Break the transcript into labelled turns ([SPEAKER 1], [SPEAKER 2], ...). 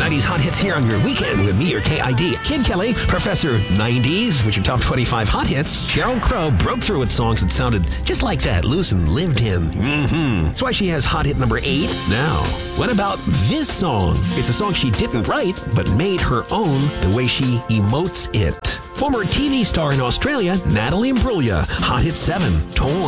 [SPEAKER 1] 90s hot hits here on your weekend with me, your KID. Kid Kelly, Professor 90s, with your top 25 hot hits. Sheryl Crow broke through with songs that sounded just like that, loose and lived in. That's why she has hot hit number 8 now. What about this song? It's a song she didn't write, but made her own the way she emotes it. Former TV star in Australia, Natalie Imbruglia, hot hit 7, Torn.